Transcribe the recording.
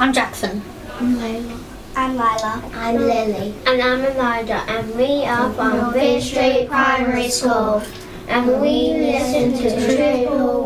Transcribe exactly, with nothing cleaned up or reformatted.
I'm Jackson. I'm Layla. I'm Lila. I'm Lily. And I'm Elijah, and we are from Fish Street Primary School, and we listen to Triple